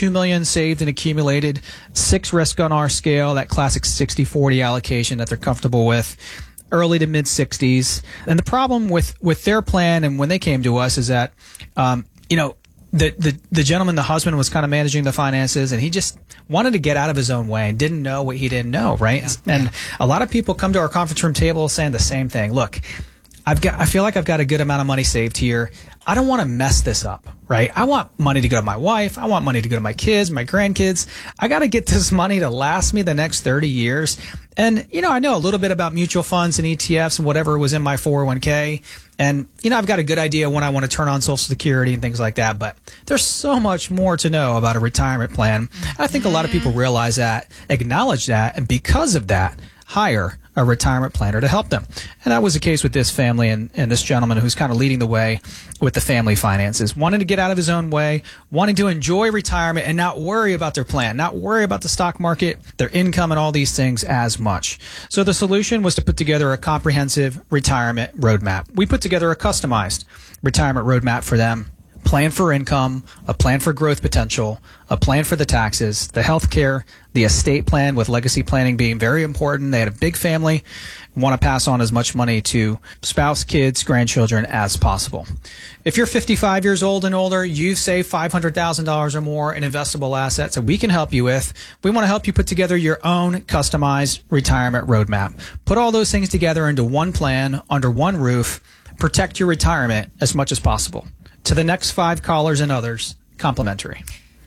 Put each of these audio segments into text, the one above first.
$2 million saved and accumulated, 6 risk on our scale, that classic 60-40 allocation that they're comfortable with, early to mid 60s. And the problem with their plan and when they came to us is that, the gentleman, the husband, was kind of managing the finances, and he just wanted to get out of his own way and didn't know what he didn't know, right? Yeah. And a lot of people come to our conference room table saying the same thing. Look, I feel like I've got a good amount of money saved here. I don't want to mess this up, right? I want money to go to my wife. I want money to go to my kids, my grandkids. I got to get this money to last me the next 30 years. And, I know a little bit about mutual funds and ETFs and whatever was in my 401k. And, I've got a good idea when I want to turn on Social Security and things like that. But there's so much more to know about a retirement plan. I think a lot of people realize that, acknowledge that, and because of that, hire a retirement planner to help them. And that was the case with this family and this gentleman who's kind of leading the way with the family finances, wanting to get out of his own way, wanting to enjoy retirement and not worry about their plan, not worry about the stock market, their income, and all these things as much. So the solution was to put together a comprehensive retirement roadmap. We put together a customized retirement roadmap for them. Plan for income, a plan for growth potential, a plan for the taxes, the health care, the estate plan, with legacy planning being very important. They had a big family, want to pass on as much money to spouse, kids, grandchildren as possible. If you're 55 years old and older, you've saved $500,000 or more in investable assets that we can help you with. We want to help you put together your own customized retirement roadmap. Put all those things together into one plan, under one roof. Protect your retirement as much as possible. To the next 5 callers and others, complimentary.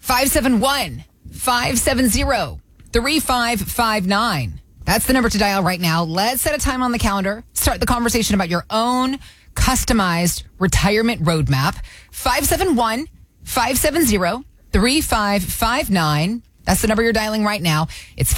571-570-3559. That's the number to dial right now. Let's set a time on the calendar. Start the conversation about your own customized retirement roadmap. 571-570-3559. That's the number you're dialing right now. It's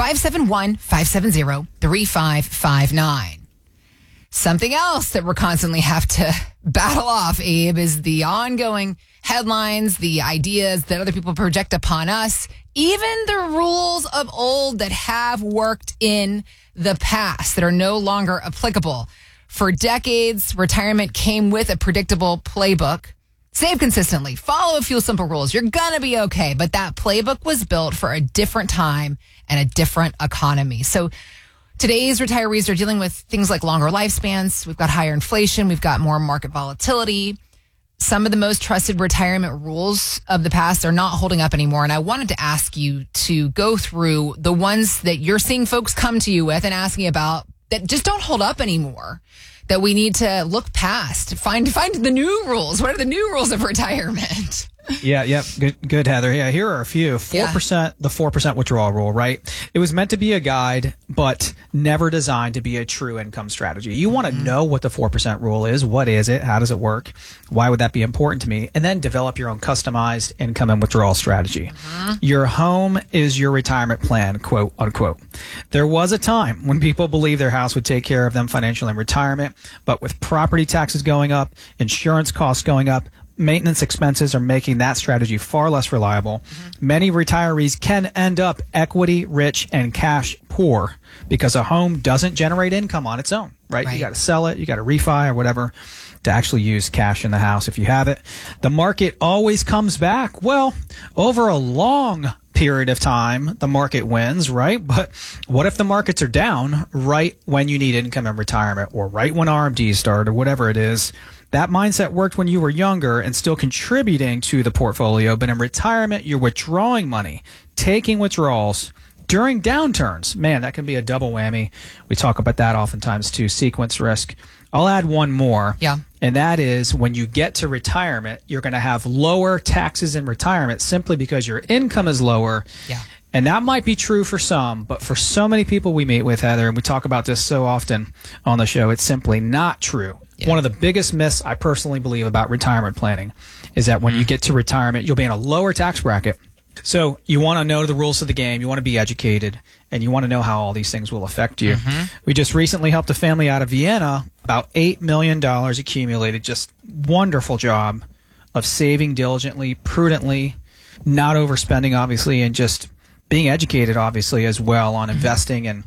571-570-3559. Something else that we're constantly have to battle off, Abe, is the ongoing headlines, the ideas that other people project upon us, even the rules of old that have worked in the past that are no longer applicable. For decades, retirement came with a predictable playbook. Save consistently, follow a few simple rules. You're going to be okay. But that playbook was built for a different time and a different economy. So today's retirees are dealing with things like longer lifespans. We've got higher inflation. We've got more market volatility. Some of the most trusted retirement rules of the past are not holding up anymore. And I wanted to ask you to go through the ones that you're seeing folks come to you with and asking about that just don't hold up anymore, that we need to look past, find the new rules. What are the new rules of retirement? Yeah. Good, Heather. Yeah, here are a few. 4%, the 4% withdrawal rule, right? It was meant to be a guide, but never designed to be a true income strategy. You want to know what the 4% rule is. What is it? How does it work? Why would that be important to me? And then develop your own customized income and withdrawal strategy. Your home is your retirement plan, quote unquote. There was a time when people believed their house would take care of them financially in retirement, but with property taxes going up, insurance costs going up, maintenance expenses are making that strategy far less reliable. Many retirees can end up equity rich and cash poor because a home doesn't generate income on its own, right? You got to sell it, you got to refi or whatever to actually use cash in the house if you have it. The market always comes back. Well, over a long period of time, the market wins, right? But what if the markets are down right when you need income in retirement, or right when RMDs start, or whatever it is? That mindset worked when you were younger and still contributing to the portfolio, but in retirement, you're withdrawing money, taking withdrawals during downturns. Man, that can be a double whammy. We talk about that oftentimes too, sequence risk. I'll add one more. Yeah. And that is when you get to retirement, you're going to have lower taxes in retirement simply because your income is lower. Yeah. And that might be true for some, but for so many people we meet with, Heather, and we talk about this so often on the show, it's simply not true. Yeah. One of the biggest myths I personally believe about retirement planning is that when you get to retirement, you'll be in a lower tax bracket. So you want to know the rules of the game, you want to be educated, and you want to know how all these things will affect you. We just recently helped a family out of Vienna, about $8 million accumulated, just wonderful job of saving diligently, prudently, not overspending, obviously, and just being educated, obviously, as well on investing and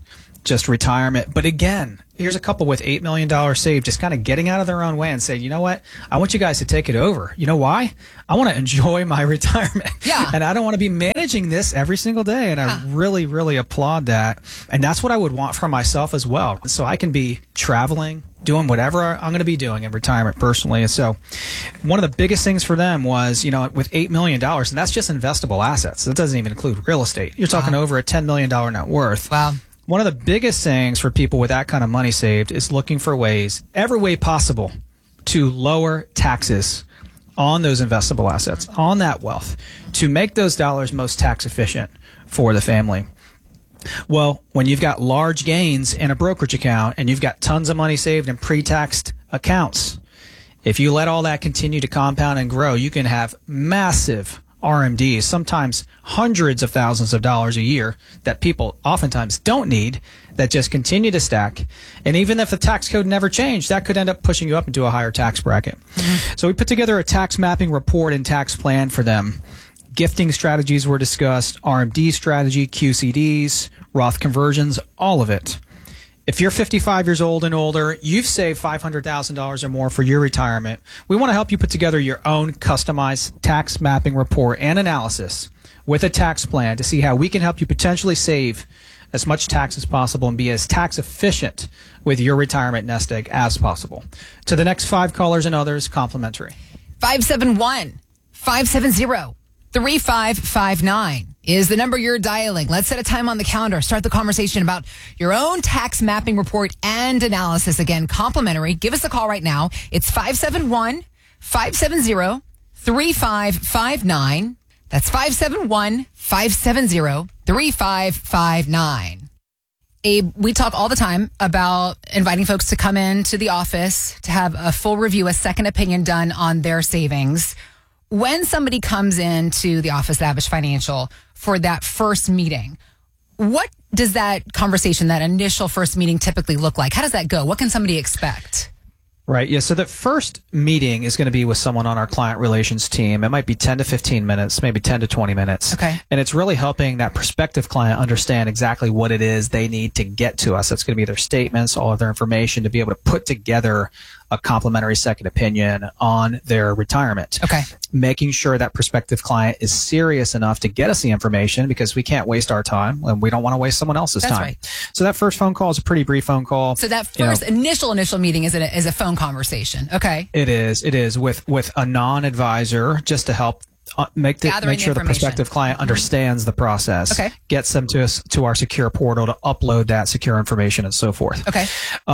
just retirement. But again, here's a couple with $8 million saved, just kind of getting out of their own way and say, you know what? I want you guys to take it over. You know why? I want to enjoy my retirement. Yeah. And I don't want to be managing this every single day. And I really, really applaud that. And that's what I would want for myself as well. So I can be traveling, doing whatever I'm going to be doing in retirement personally. And so one of the biggest things for them was, with $8 million, and that's just investable assets. That doesn't even include real estate. You're talking over a $10 million net worth. Wow. One of the biggest things for people with that kind of money saved is looking for ways, every way possible, to lower taxes on those investable assets, on that wealth, to make those dollars most tax efficient for the family. Well, when you've got large gains in a brokerage account and you've got tons of money saved in pre-taxed accounts, if you let all that continue to compound and grow, you can have massive RMDs, sometimes hundreds of thousands of dollars a year that people oftentimes don't need, that just continue to stack. And even if the tax code never changed, that could end up pushing you up into a higher tax bracket. Mm-hmm. So we put together a tax mapping report and tax plan for them. Gifting strategies were discussed, RMD strategy, QCDs, Roth conversions, all of it. If you're 55 years old and older, you've saved $500,000 or more for your retirement, we want to help you put together your own customized tax mapping report and analysis with a tax plan to see how we can help you potentially save as much tax as possible and be as tax efficient with your retirement nest egg as possible. To the next 5 callers and others, complimentary. 571-570-3559 is the number you're dialing. Let's set a time on the calendar. Start the conversation about your own tax mapping report and analysis. Again, complimentary. Give us a call right now. It's 571-570-3559. That's 571-570-3559. Abe, we talk all the time about inviting folks to come into the office to have a full review, a second opinion done on their savings. When somebody comes into the office at Abish Financial for that first meeting, what does that conversation, that initial first meeting typically look like? How does that go? What can somebody expect? Right. Yeah. So the first meeting is going to be with someone on our client relations team. It might be 10 to 15 minutes, maybe 10 to 20 minutes. Okay. And it's really helping that prospective client understand exactly what it is they need to get to us. It's going to be their statements, all of their information to be able to put together a complimentary second opinion on their retirement. Okay. Making sure that prospective client is serious enough to get us the information, because we can't waste our time and we don't want to waste someone else's time. Right. So that first phone call is a pretty brief phone call. So that first initial meeting is a phone conversation. Okay. It is with a non-advisor, just to help make sure the prospective client understands the process. Okay. Gets them to our secure portal to upload that secure information and so forth. Okay.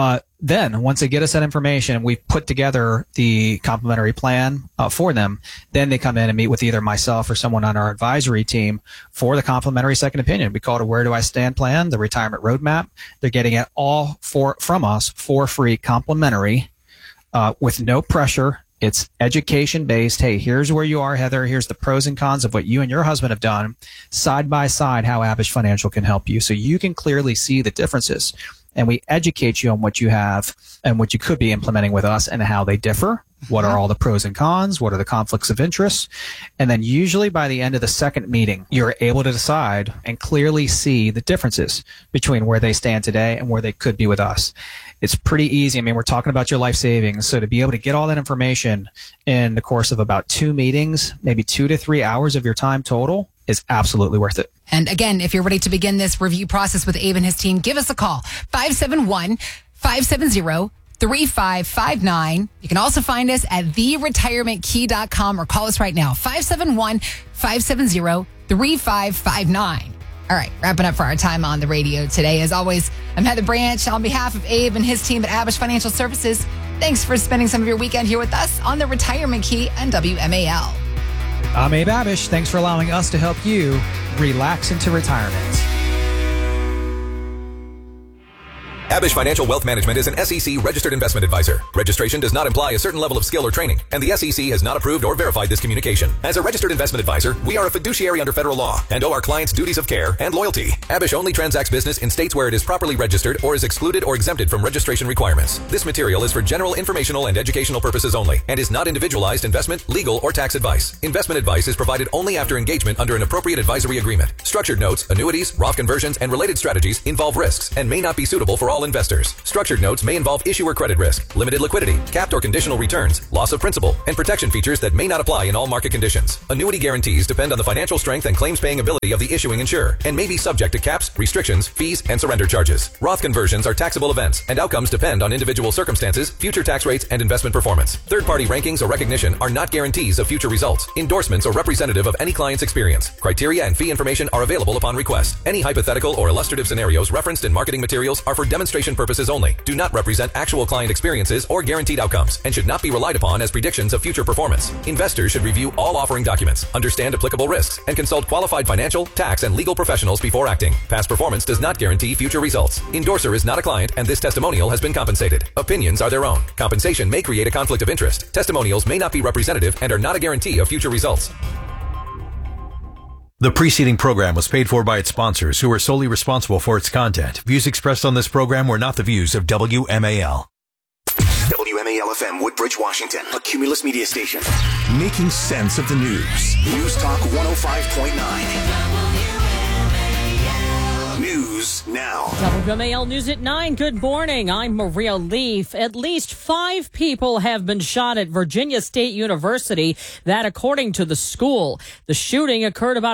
Then once they get us that information, we've put together the complimentary plan for them. Then they come in and meet with either myself or someone on our advisory team for the complimentary second opinion. We call it a Where Do I Stand plan, the retirement roadmap. They're getting it all from us for free, complimentary, with no pressure. It's education based. Hey, here's where you are, Heather. Here's the pros and cons of what you and your husband have done, side by side, how Abish Financial can help you, so you can clearly see the differences. And we educate you on what you have and what you could be implementing with us and how they differ. What are all the pros and cons? What are the conflicts of interest? And then usually by the end of the second meeting, you're able to decide and clearly see the differences between where they stand today and where they could be with us. It's pretty easy. I mean, we're talking about your life savings. So to be able to get all that information in the course of about 2 meetings, maybe 2 to 3 hours of your time total, is absolutely worth it. And again, if you're ready to begin this review process with Abe and his team, give us a call. 571-570-3559. You can also find us at theretirementkey.com or call us right now. 571-570-3559. All right, wrapping up for our time on the radio today. As always, I'm Heather Branch on behalf of Abe and his team at Abish Financial Services. Thanks for spending some of your weekend here with us on the Retirement Key and WMAL. I'm Abe Abish. Thanks for allowing us to help you relax into retirement. Abish Financial Wealth Management is an SEC registered investment advisor. Registration does not imply a certain level of skill or training, and the SEC has not approved or verified this communication. As a registered investment advisor, we are a fiduciary under federal law and owe our clients duties of care and loyalty. Abish only transacts business in states where it is properly registered or is excluded or exempted from registration requirements. This material is for general informational and educational purposes only and is not individualized investment, legal, or tax advice. Investment advice is provided only after engagement under an appropriate advisory agreement. Structured notes, annuities, Roth conversions, and related strategies involve risks and may not be suitable for all investors. Structured notes may involve issuer credit risk, limited liquidity, capped or conditional returns, loss of principal, and protection features that may not apply in all market conditions. Annuity guarantees depend on the financial strength and claims-paying ability of the issuing insurer and may be subject to caps, restrictions, fees, and surrender charges. Roth conversions are taxable events, and outcomes depend on individual circumstances, future tax rates, and investment performance. Third-party rankings or recognition are not guarantees of future results, endorsements, or representative of any client's experience. Criteria and fee information are available upon request. Any hypothetical or illustrative scenarios referenced in marketing materials are for demonstration purposes only, do not represent actual client experiences or guaranteed outcomes, and should not be relied upon as predictions of future performance. Investors should review all offering documents, understand applicable risks, and consult qualified financial, tax, and legal professionals before acting. Past performance does not guarantee future results. Endorser is not a client, and this testimonial has been compensated. Opinions are their own. Compensation may create a conflict of interest. Testimonials may not be representative and are not a guarantee of future results. The preceding program was paid for by its sponsors, who are solely responsible for its content. Views expressed on this program were not the views of WMAL. WMAL-FM, Woodbridge, Washington, a Cumulus media station. Making sense of the news. News Talk 105.9. News now. WMAL News at 9. Good morning. I'm Maria Leaf. At least 5 people have been shot at Virginia State University. That, according to the school. The shooting occurred at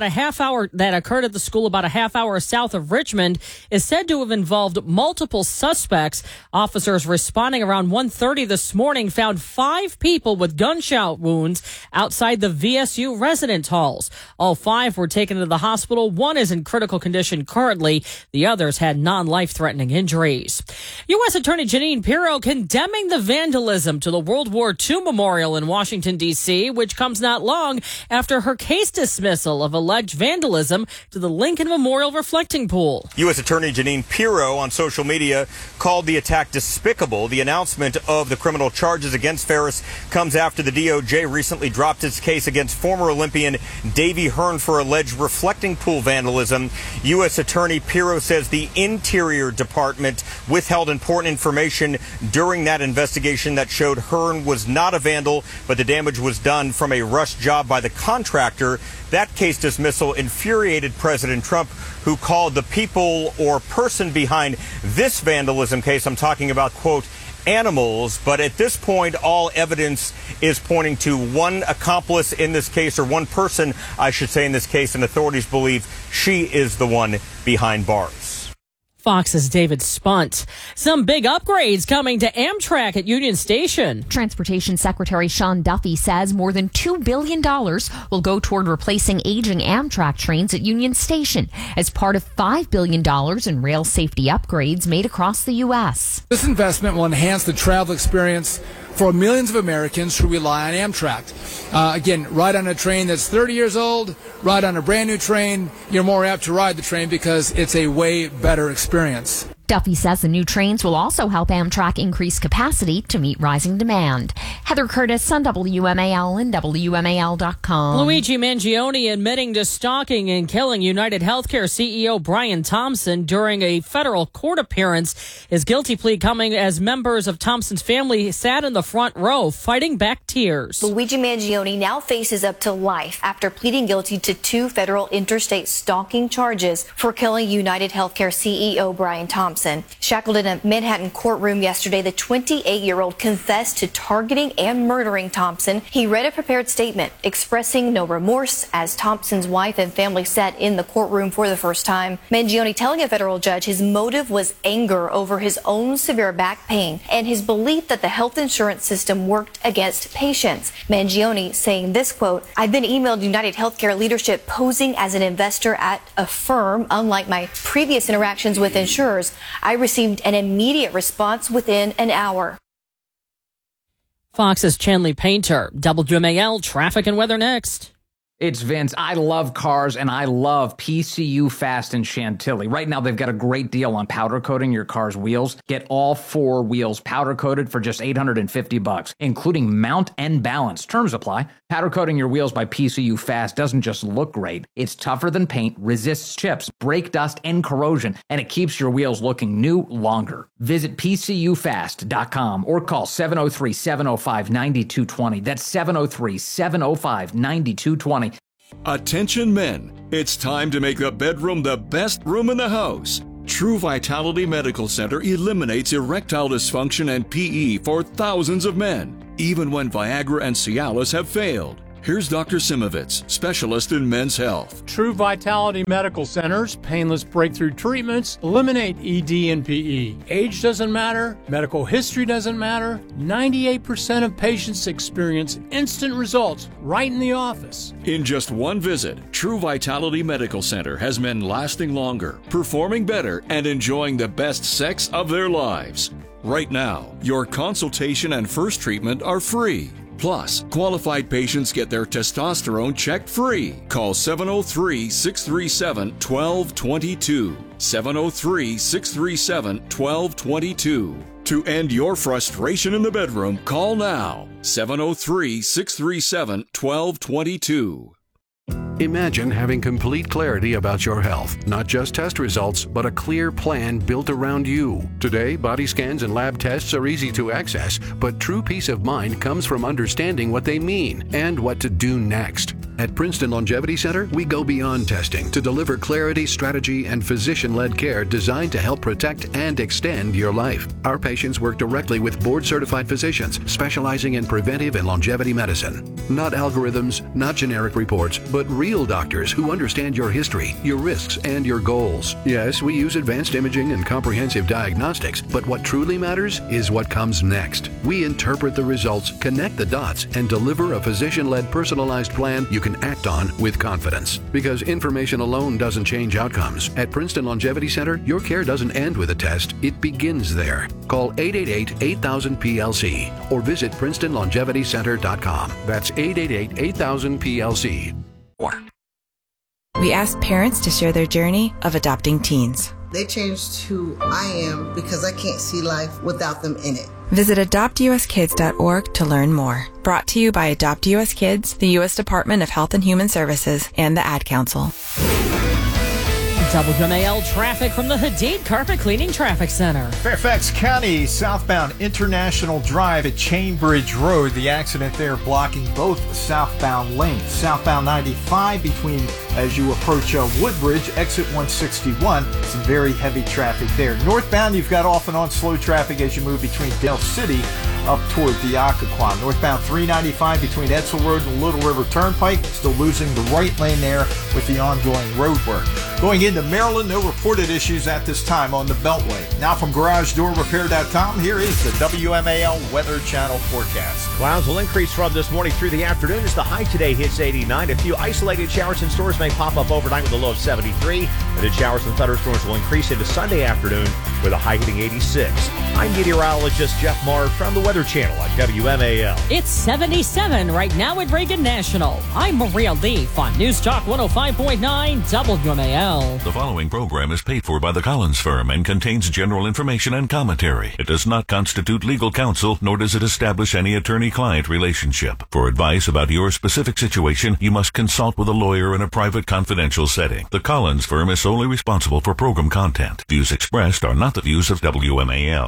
the school about a half hour south of Richmond is said to have involved multiple suspects. Officers responding around 1:30 this morning found 5 people with gunshot wounds outside the VSU residence halls. All 5 were taken to the hospital. 1 is in critical condition currently. The others had non-life-threatening injuries. U.S. Attorney Jeanine Pirro condemning the vandalism to the World War II Memorial in Washington, D.C., which comes not long after her case dismissal of alleged vandalism to the Lincoln Memorial Reflecting Pool. U.S. Attorney Jeanine Pirro on social media called the attack despicable. The announcement of the criminal charges against Ferris comes after the DOJ recently dropped its case against former Olympian Davy Hearn for alleged reflecting pool vandalism. U.S. Attorney Pirro says the Interior Department withheld important information during that investigation that showed Hearn was not a vandal, but the damage was done from a rush job by the contractor. That case dismissal infuriated President Trump, who called the people or person behind this vandalism case, I'm talking about, quote, animals. But at this point, all evidence is pointing to one accomplice in this case, or one person, I should say, in this case, and authorities believe she is the one behind bars. Fox's David Spunt. Some big upgrades coming to Amtrak at Union Station. Transportation Secretary Sean Duffy says more than $2 billion will go toward replacing aging Amtrak trains at Union Station as part of $5 billion in rail safety upgrades made across the U.S. This investment will enhance the travel experience for millions of Americans who rely on Amtrak. Again, ride on a train that's 30 years old, ride on a brand new train, you're more apt to ride the train because it's a way better experience. Duffy says the new trains will also help Amtrak increase capacity to meet rising demand. Heather Curtis on WMAL and WMAL.com. Luigi Mangione admitting to stalking and killing United Healthcare CEO Brian Thompson during a federal court appearance. His guilty plea coming as members of Thompson's family sat in the front row fighting back tears. Luigi Mangione now faces up to life after pleading guilty to 2 federal interstate stalking charges for killing United Healthcare CEO Brian Thompson. Shackled in a Manhattan courtroom yesterday, the 28-year-old confessed to targeting and murdering Thompson. He read a prepared statement expressing no remorse as Thompson's wife and family sat in the courtroom for the first time. Mangione telling a federal judge his motive was anger over his own severe back pain and his belief that the health insurance system worked against patients. Mangione saying this, quote, "I've been emailed United Healthcare leadership posing as an investor at a firm. Unlike my previous interactions with insurers, I received an immediate response within an hour." Fox's Chanley Painter. WMAL traffic and weather next. It's Vince. I love cars, and I love PCU Fast in Chantilly. Right now, they've got a great deal on powder coating your car's wheels. Get all 4 wheels powder coated for just $850, including mount and balance. Terms apply. Powder coating your wheels by PCU Fast doesn't just look great. It's tougher than paint, resists chips, brake dust, and corrosion, and it keeps your wheels looking new longer. Visit PCUfast.com or call 703-705-9220. That's 703-705-9220. Attention men, it's time to make the bedroom the best room in the house. True Vitality Medical Center eliminates erectile dysfunction and PE for thousands of men, even when Viagra and Cialis have failed. Here's Dr. Simovitz, specialist in men's health. True Vitality Medical Center's painless breakthrough treatments eliminate ED and PE. Age doesn't matter. Medical history doesn't matter. 98% of patients experience instant results right in the office. In just one visit, True Vitality Medical Center has men lasting longer, performing better, and enjoying the best sex of their lives. Right now, your consultation and first treatment are free. Plus, qualified patients get their testosterone checked free. Call 703-637-1222. 703-637-1222. To end your frustration in the bedroom, call now. 703-637-1222. Imagine having complete clarity about your health, not just test results, but a clear plan built around you. Today, body scans and lab tests are easy to access, but true peace of mind comes from understanding what they mean and what to do next. At Princeton Longevity Center, we go beyond testing to deliver clarity, strategy, and physician-led care designed to help protect and extend your life. Our patients work directly with board-certified physicians specializing in preventive and longevity medicine. Not algorithms, not generic reports, but real doctors who understand your history, your risks, and your goals. Yes, we use advanced imaging and comprehensive diagnostics, but what truly matters is what comes next. We interpret the results, connect the dots, and deliver a physician-led personalized plan you can act on with confidence. Because information alone doesn't change outcomes. At Princeton Longevity Center, your care doesn't end with a test, it begins there. Call 888-8000-PLC or visit PrincetonLongevityCenter.com. That's 888-8000-PLC. We asked parents to share their journey of adopting teens. They changed who I am because I can't see life without them in it. Visit AdoptUSKids.org to learn more. Brought to you by Adopt US Kids, the U.S. Department of Health and Human Services, and the Ad Council. WMAL traffic from the Hadid Carpet Cleaning Traffic Center. Fairfax County, southbound International Drive at Chainbridge Road. The accident there blocking both southbound lanes. Southbound 95 between, as you approach Woodbridge, exit 161. Some very heavy traffic there. Northbound, you've got off and on slow traffic as you move between Dale City up toward the Occoquan. Northbound 395 between Edsel Road and Little River Turnpike. Still losing the right lane there with the ongoing road work. Going into Maryland, no reported issues at this time on the Beltway. Now from GarageDoorRepair.com, here is the WMAL Weather Channel forecast. Clouds will increase from this morning through the afternoon as the high today hits 89. A few isolated showers and storms may pop up overnight with a low of 73. And then showers and thunderstorms will increase into Sunday afternoon with a high hitting 86. I'm meteorologist Jeff Marr from the Weather Channel at WMAL. It's 77 right now at Reagan National. I'm Maria Leaf on News Talk 105.9 WMAL. The following program is paid for by the Collins Firm and contains general information and commentary. It does not constitute legal counsel, nor does it establish any attorney-client relationship. For advice about your specific situation, you must consult with a lawyer in a private, confidential setting. The Collins Firm is solely responsible for program content. Views expressed are not the views of WMAL.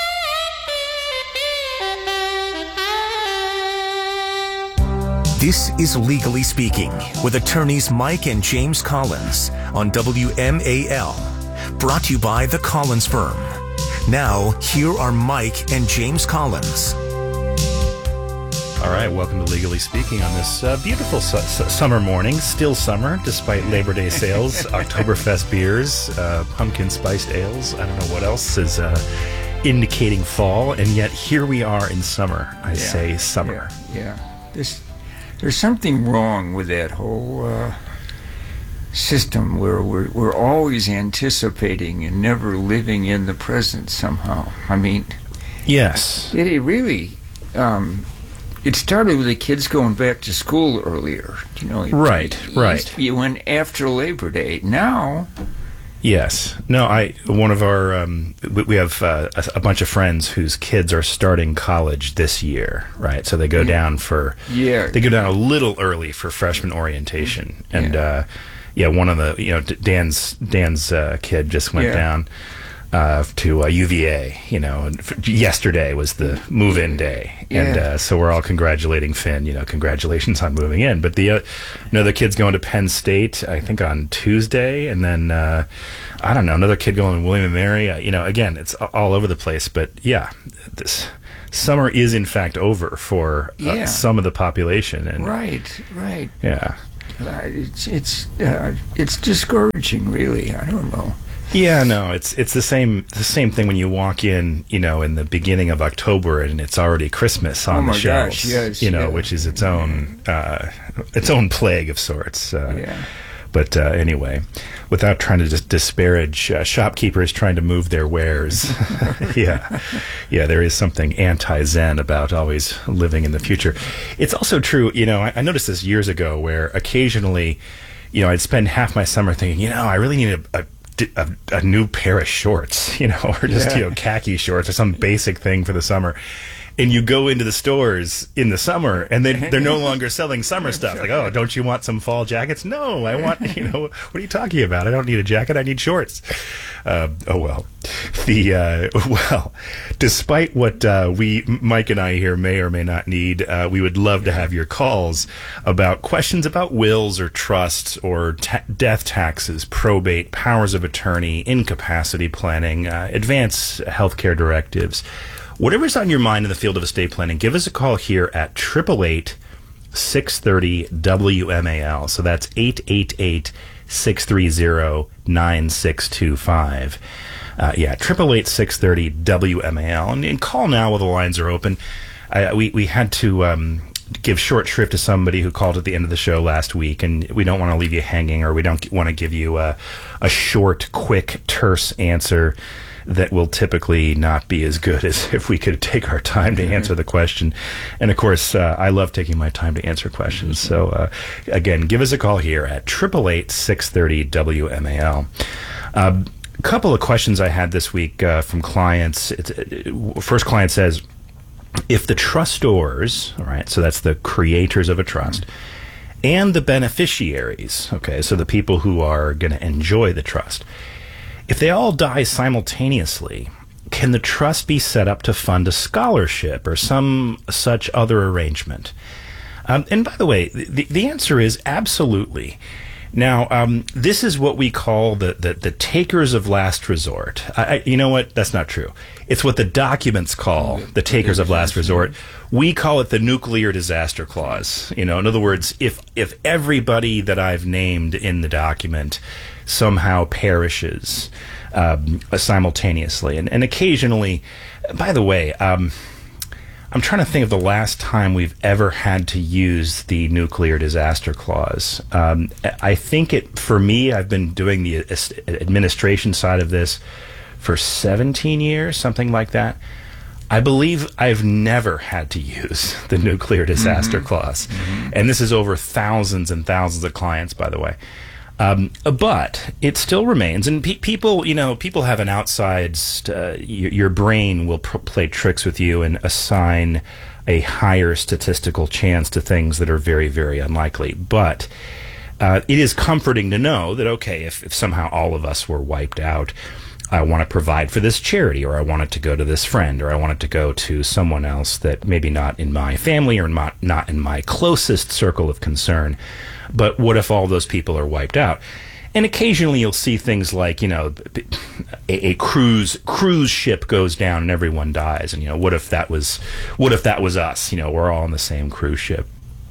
This is Legally Speaking with attorneys Mike and James Collins on WMAL. Brought to you by the Collins Firm. Now, here are Mike and James Collins. All right, welcome to Legally Speaking on this beautiful summer morning. Still summer, despite Labor Day sales, Oktoberfest beers, pumpkin spiced ales. I don't know what else is indicating fall, and yet here we are in summer. I say summer. Yeah. There's something wrong with that whole system where we're always anticipating and never living in the present somehow. I mean, yes, it really it started with the kids going back to school earlier. You know, Right. You went after Labor Day. Now, Yes. No, one of our, we have a bunch of friends whose kids are starting college this year, right? So they go down they go down a little early for freshman orientation. And, one of the, Dan's kid just went down to UVA, and yesterday was the move-in day. And so we're all congratulating Finn, congratulations on moving in. But the kid's going to Penn State, I think, on Tuesday. And then, I don't know, another kid going to William & Mary. Again, it's all over the place. But, this summer is, in fact, over for some of the population. And, right. Yeah. It's discouraging, really. I don't know. Yeah, no, it's the same thing when you walk in, in the beginning of October and it's already Christmas on the shelves, which is its own plague of sorts. But anyway, without trying to just disparage shopkeepers trying to move their wares, there is something anti-Zen about always living in the future. It's also true, I noticed this years ago where occasionally, I'd spend half my summer thinking, I really need a new pair of shorts, or just, khaki shorts or some basic thing for the summer. And you go into the stores in the summer and they're no longer selling summer stuff. Like, oh, don't you want some fall jackets? No, I want, what are you talking about? I don't need a jacket. I need shorts. Despite what Mike and I here may or may not need, we would love to have your calls about questions about wills or trusts or death taxes, probate, powers of attorney, incapacity planning, advance healthcare directives. Whatever's on your mind in the field of estate planning, give us a call here at 888-630-WMAL. So that's 888-630-9625. 888-630-WMAL. And call now while the lines are open. We had to give short shrift to somebody who called at the end of the show last week, and we don't want to leave you hanging, or we don't want to give you a short, quick, terse answer that will typically not be as good as if we could take our time to answer the question. And of course, I love taking my time to answer questions. So again, give us a call here at 888-630-WMAL. A couple of questions I had this week from clients. First client says, if the trustors, all right, so that's the creators of a trust, and the beneficiaries, okay, so the people who are going to enjoy the trust, if they all die simultaneously, can the trust be set up to fund a scholarship or some such other arrangement? And by the way, the answer is absolutely. Now, this is what we call the takers of last resort. You know what? That's not true. It's what the documents call the takers of last resort. We call it the nuclear disaster clause. In other words, if everybody that I've named in the document somehow perishes simultaneously, and occasionally, by the way, I'm trying to think of the last time we've ever had to use the nuclear disaster clause. I think for me, I've been doing the administration side of this for 17 years, something like that. I believe I've never had to use the nuclear disaster clause. And this is over thousands and thousands of clients, by the way. But it still remains, and people have an outsized, your brain will play tricks with you and assign a higher statistical chance to things that are very, very unlikely. But it is comforting to know that, okay, if somehow all of us were wiped out, I want to provide for this charity, or I want it to go to this friend, or I want it to go to someone else that maybe not in my family or not in my closest circle of concern. But what if all those people are wiped out? And occasionally you'll see things like, a cruise ship goes down and everyone dies. And, what if that was us? We're all on the same cruise ship,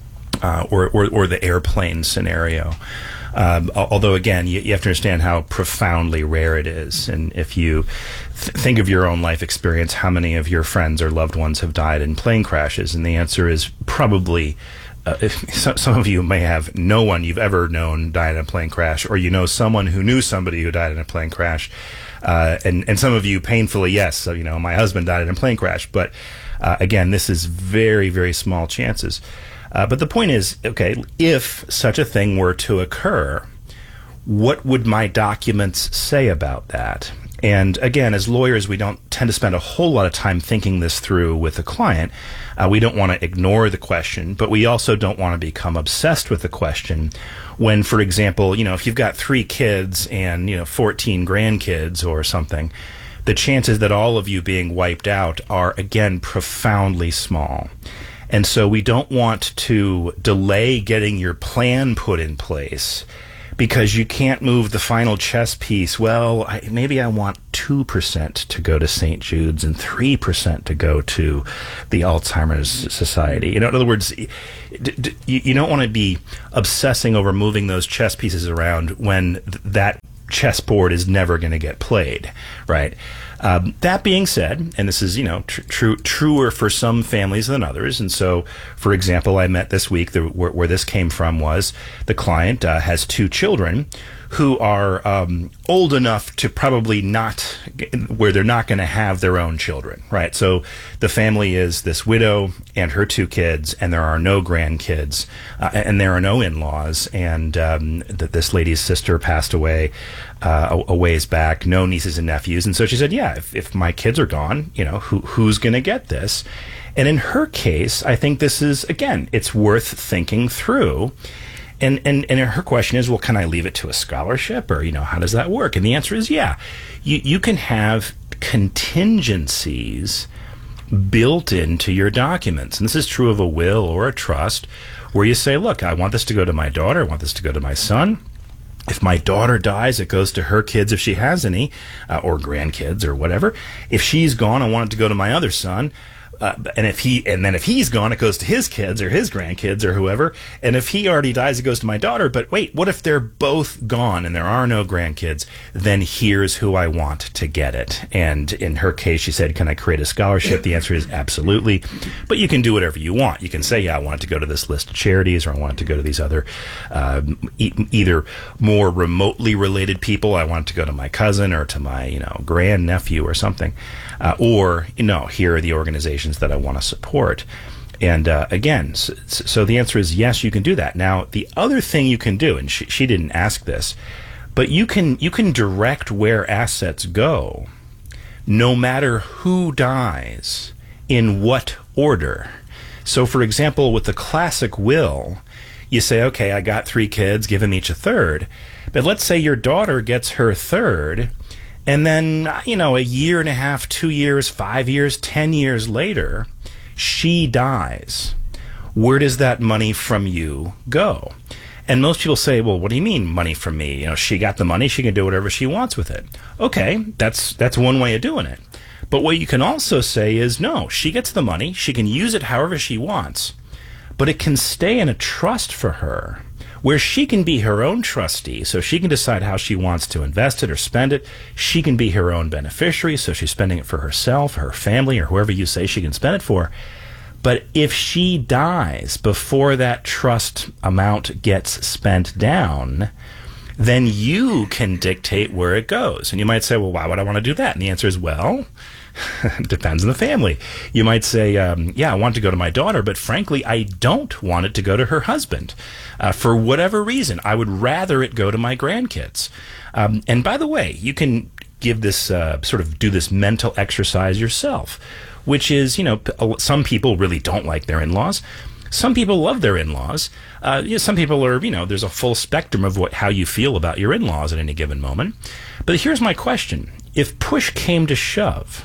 or the airplane scenario. Although, again, you have to understand how profoundly rare it is. And if you think of your own life experience, how many of your friends or loved ones have died in plane crashes? And the answer is probably some of you may have no one you've ever known died in a plane crash, or you know someone who knew somebody who died in a plane crash. And some of you painfully, yes, so, my husband died in a plane crash. But again, this is very, very small chances. But the point is, okay, if such a thing were to occur, what would my documents say about that? And again, as lawyers, we don't tend to spend a whole lot of time thinking this through with the client. We don't want to ignore the question, but we also don't want to become obsessed with the question when, for example, if you've got 3 kids and, 14 grandkids or something, the chances that all of you being wiped out are, again, profoundly small. And so we don't want to delay getting your plan put in place because you can't move the final chess piece. Well, maybe I want 2% to go to St. Jude's and 3% to go to the Alzheimer's Society. In other words, you don't want to be obsessing over moving those chess pieces around when that chessboard is never going to get played, right? That being said, and this is, truer for some families than others. And so, for example, I met this week, where this came from was the client has 2 children who are old enough to probably not, where they're not going to have their own children, right? So the family is this widow and her 2 kids, and there are no grandkids, and there are no in-laws, and this lady's sister passed away a ways back, no nieces and nephews. And so she said, yeah, if my kids are gone, who's going to get this? And in her case, I think this is, again, it's worth thinking through. And her question is, well, can I leave it to a scholarship, or, how does that work? And the answer is, yeah, you can have contingencies built into your documents. And this is true of a will or a trust, where you say, look, I want this to go to my daughter, I want this to go to my son. If my daughter dies, it goes to her kids if she has any, or grandkids or whatever. If she's gone, I want it to go to my other son. And if he's gone, it goes to his kids or his grandkids or whoever. And if he already dies, it goes to my daughter. But wait, what if they're both gone and there are no grandkids? Then here's who I want to get it. And in her case, she said, can I create a scholarship? The answer is absolutely. But you can do whatever you want. You can say, yeah, I want it to go to this list of charities, or I want it to go to these other, either more remotely related people. I want it to go to my cousin or to my, grandnephew or something. Or, here are the organizations that I want to support. And again, so the answer is yes, you can do that. Now, the other thing you can do, and she didn't ask this, but you can direct where assets go, no matter who dies, in what order. So, for example, with the classic will, you say, okay, I got 3 kids, give them each a third. But let's say your daughter gets her third, and then, a year and a half, 2 years, 5 years, 10 years later, she dies. Where does that money from you go? And most people say, well, what do you mean money from me? She got the money, she can do whatever she wants with it. Okay, that's one way of doing it. But what you can also say is, no, she gets the money, she can use it however she wants, but it can stay in a trust for her, where she can be her own trustee, so she can decide how she wants to invest it or spend it. She can be her own beneficiary, so she's spending it for herself, her family, or whoever you say she can spend it for. But if she dies before that trust amount gets spent down, then you can dictate where it goes. And you might say, well, why would I want to do that? And the answer is, well, it depends on the family. You might say, yeah, I want it to go to my daughter, but frankly, I don't want it to go to her husband. For whatever reason, I would rather it go to my grandkids. And by the way, you can give this, sort of do this mental exercise yourself, which is, some people really don't like their in-laws. Some people love their in-laws. Some people are, there's a full spectrum of how you feel about your in-laws at any given moment. But here's my question. If push came to shove,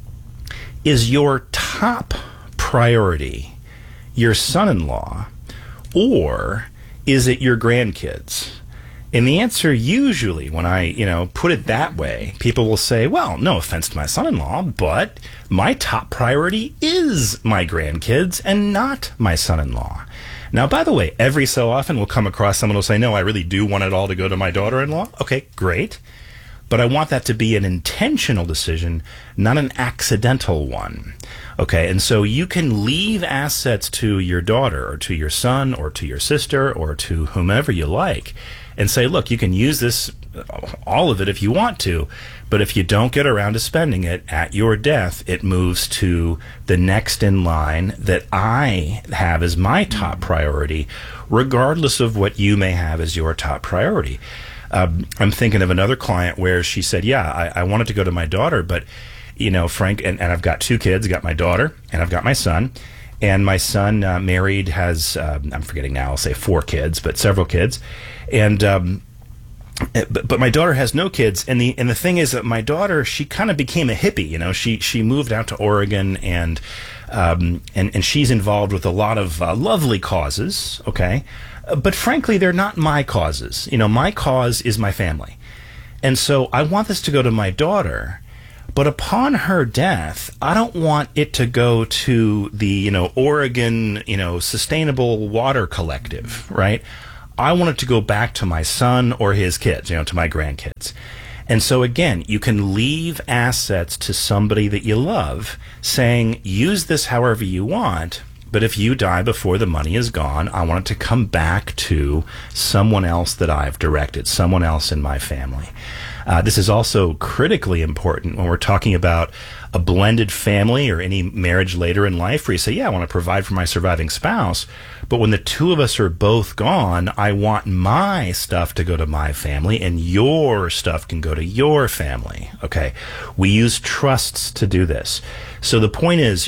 is your top priority your son-in-law, or is it your grandkids? And the answer usually, when I, put it that way, people will say, well, no offense to my son-in-law, but my top priority is my grandkids and not my son-in-law. Now, by the way, every so often we'll come across someone who will say, no, I really do want it all to go to my daughter-in-law. Okay, great. but I want that to be an intentional decision, not an accidental one. Okay, and so you can leave assets to your daughter or to your son or to your sister or to whomever you like and say, look, you can use this, all of it if you want to, but if you don't get around to spending it at your death, it moves to the next in line that I have as my top priority, regardless of what you may have as your top priority. I'm thinking of another client where she said, yeah, I wanted to go to my daughter, but you know, Frank, and I've got two kids. I've got my daughter and I've got my son. And my son married, has, I'm forgetting now, I'll say 4 kids, but several kids. And but my daughter has no kids. And the thing is that my daughter, she kind of became a hippie. You know, she moved out to Oregon and she's involved with a lot of lovely causes. Okay. But frankly, they're not my causes. You know, my cause is my family. And so I want this to go to my daughter. But upon her death, I don't want it to go to the, Oregon, Sustainable Water Collective, right? I want it to go back to my son or his kids, to my grandkids. And so again, you can leave assets to somebody that you love saying, use this however you want, but if you die before the money is gone, I want it to come back to someone else that I've directed, someone else in my family. This is also critically important when we're talking about a blended family or any marriage later in life where you say, yeah, I want to provide for my surviving spouse, but when the two of us are both gone, I want my stuff to go to my family and your stuff can go to your family. Okay. We use trusts to do this. So the point is,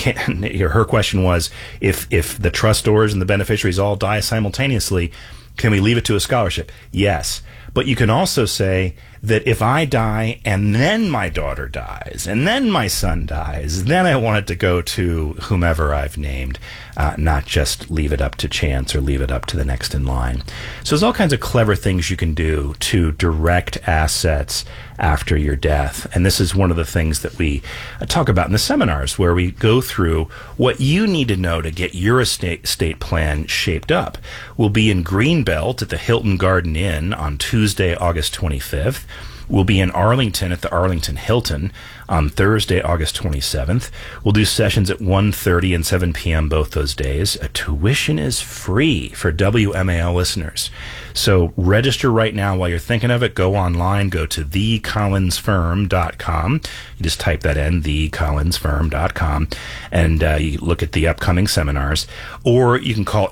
her question was, if the trustors and the beneficiaries all die simultaneously, can we leave it to a scholarship? Yes. But you can also say that if I die and then my daughter dies and then my son dies, then I want it to go to whomever I've named, not just leave it up to chance or leave it up to the next in line. So there's all kinds of clever things you can do to direct assets after your death. And this is one of the things that we talk about in the seminars, where we go through what you need to know to get your estate plan shaped up. We'll be in Greenbelt at the Hilton Garden Inn on Tuesday, August 25th. We'll be in Arlington at the Arlington Hilton on Thursday, August 27th. We'll do sessions at 1:30 and 7 p.m. both those days. Tuition is free for WMAL listeners. So register right now while you're thinking of it. Go online. Go to thecollinsfirm.com. You just type that in, thecollinsfirm.com, and you look at the upcoming seminars. Or you can call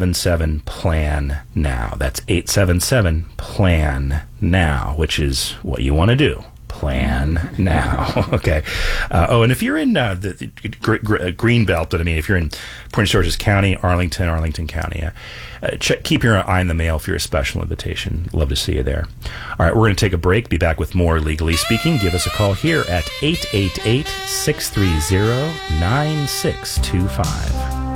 877-PLAN-NOW. That's 877-PLAN-NOW, which is what you want to do. Plan now. Okay. And if you're in the Greenbelt, but if you're in Prince George's County, Arlington County, keep your eye on the mail for your special invitation. Love to see you there. All right, we're going to take a break. Be back with more Legally Speaking. Give us a call here at 888-630-9625.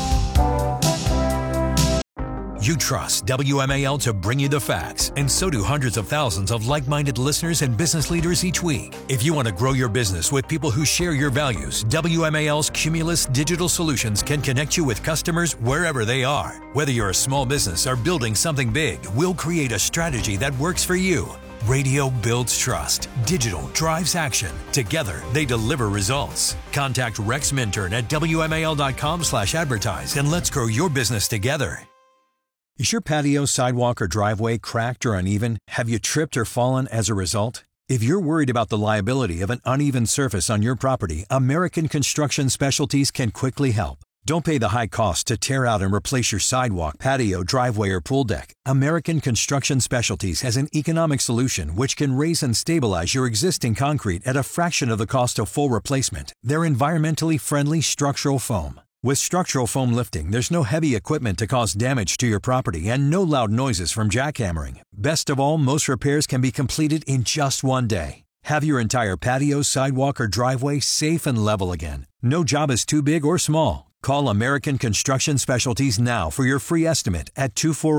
You trust WMAL to bring you the facts, and so do hundreds of thousands of like-minded listeners and business leaders each week. If you want to grow your business with people who share your values, WMAL's Cumulus Digital Solutions can connect you with customers wherever they are. Whether you're a small business or building something big, we'll create a strategy that works for you. Radio builds trust. Digital drives action. Together, they deliver results. Contact Rex Minturn at WMAL.com/advertise and let's grow your business together. Is your patio, sidewalk, or driveway cracked or uneven? Have you tripped or fallen as a result? If you're worried about the liability of an uneven surface on your property, American Construction Specialties can quickly help. Don't pay the high cost to tear out and replace your sidewalk, patio, driveway, or pool deck. American Construction Specialties has an economic solution which can raise and stabilize your existing concrete at a fraction of the cost of full replacement. They're environmentally friendly structural foam. With structural foam lifting, there's no heavy equipment to cause damage to your property and no loud noises from jackhammering. Best of all, most repairs can be completed in just one day. Have your entire patio, sidewalk, or driveway safe and level again. No job is too big or small. Call American Construction Specialties now for your free estimate at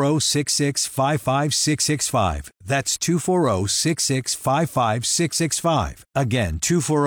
240-665-5665. That's 240-665-5665. Again,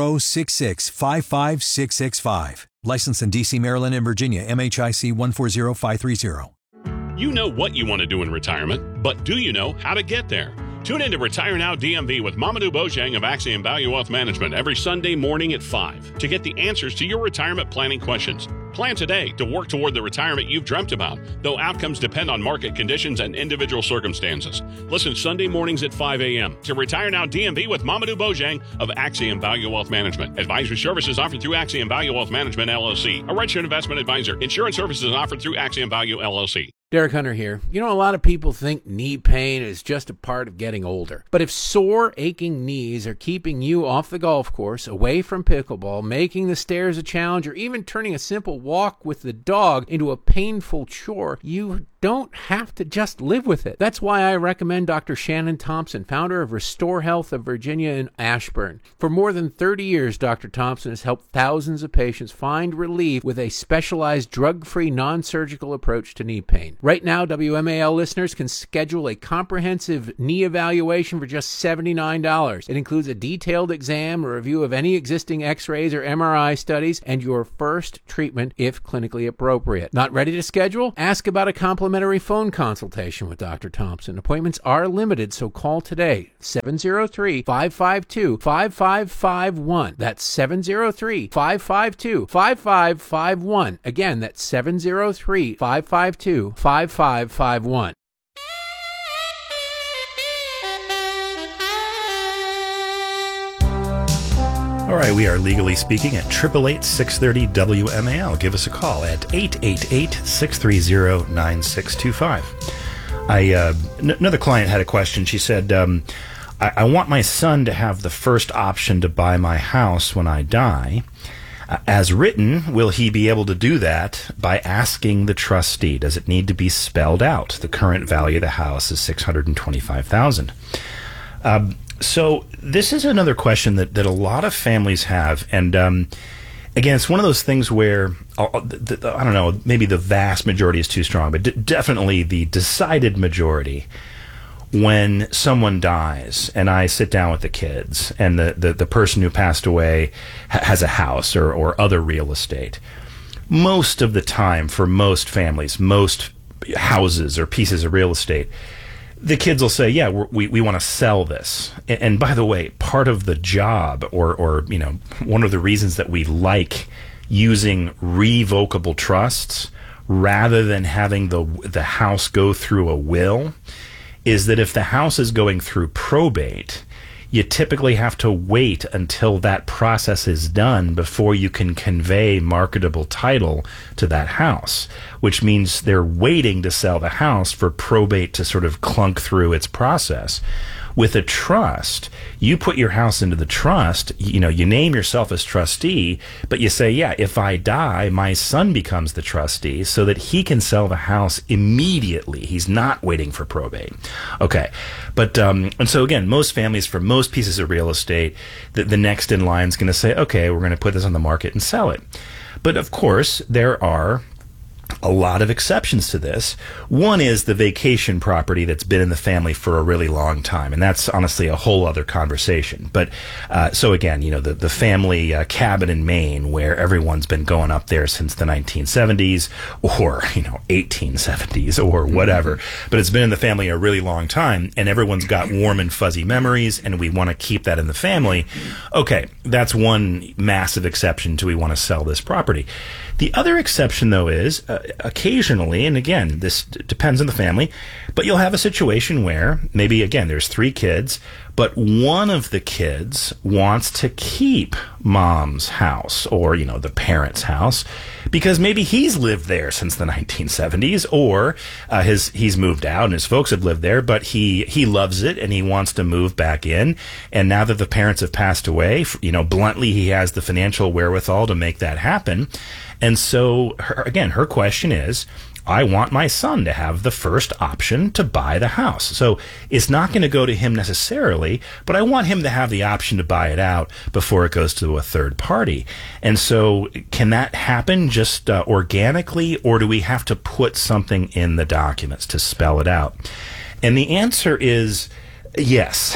240-665-5665. Licensed in D.C., Maryland, and Virginia, MHIC 140530. You know what you want to do in retirement, but do you know how to get there? Tune in to Retire Now DMV with Mamadou Bojang of Axiom Value Wealth Management every Sunday morning at 5 to get the answers to your retirement planning questions. Plan today to work toward the retirement you've dreamt about, though outcomes depend on market conditions and individual circumstances. Listen Sunday mornings at 5 a.m. to Retire Now DMV with Mamadou Bojang of Axiom Value Wealth Management. Advisory services offered through Axiom Value Wealth Management, LLC, a registered investment advisor. Insurance services offered through Axiom Value, LLC. Derek Hunter here. You know, a lot of people think knee pain is just a part of getting older. But if sore, aching knees are keeping you off the golf course, away from pickleball, making the stairs a challenge, or even turning a simple walk with the dog into a painful chore, you don't have to just live with it. That's why I recommend Dr. Shannon Thompson, founder of Restore Health of Virginia in Ashburn. For more than 30 years, Dr. Thompson has helped thousands of patients find relief with a specialized drug-free, non-surgical approach to knee pain. Right now, WMAL listeners can schedule a comprehensive knee evaluation for just $79. It includes a detailed exam, a review of any existing x-rays or MRI studies, and your first treatment if clinically appropriate. Not ready to schedule? Ask about a complimentary phone consultation with Dr. Thompson. Appointments are limited, so call today. 703-552-5551. That's 703-552-5551. Again, that's 703-552-5551. All right, we are legally speaking at 888-630-WMAL. Give us a call at 888-630-9625. Another client had a question. She said, I want my son to have the first option to buy my house when I die. As written, will he be able to do that by asking the trustee? Does it need to be spelled out? The current value of the house is $625,000. So this is another question that a lot of families have. And again, it's one of those things where, I don't know, maybe the vast majority is too strong, but definitely the decided majority, when someone dies and I sit down with the kids and the person who passed away has a house or other real estate, most of the time for most families, most houses or pieces of real estate, the kids will say, yeah, we want to sell this. And by the way, part of the job or you know, one of the reasons that we like using revocable trusts rather than having the house go through a will is that if the house is going through probate, you typically have to wait until that process is done before you can convey marketable title to that house, which means they're waiting to sell the house for probate to sort of clunk through its process. With a trust, you put your house into the trust, you know, you name yourself as trustee, but you say, yeah, if I die, my son becomes the trustee so that he can sell the house immediately. He's not waiting for probate. Okay. But, and so again, most families, for most pieces of real estate, the next in line is going to say, okay, we're going to put this on the market and sell it. But of course, there are a lot of exceptions to this. One is the vacation property that's been in the family for a really long time, and that's honestly a whole other conversation. But so again, you know, the family cabin in Maine where everyone's been going up there since the 1970s or, you know, 1870s or whatever, but it's been in the family a really long time, and everyone's got warm and fuzzy memories, and we want to keep that in the family. Okay, that's one massive exception to we want to sell this property. The other exception, though, is occasionally, and again, this depends on the family, but you'll have a situation where maybe, again, there's 3 kids, but one of the kids wants to keep mom's house or, you know, the parents' house because maybe he's lived there since the 1970s or he's moved out and his folks have lived there, but he loves it and he wants to move back in. And now that the parents have passed away, you know, bluntly, he has the financial wherewithal to make that happen. And so, her question is, I want my son to have the first option to buy the house. So it's not going to go to him necessarily, but I want him to have the option to buy it out before it goes to a third party. And so can that happen just organically, or do we have to put something in the documents to spell it out? And the answer is yes.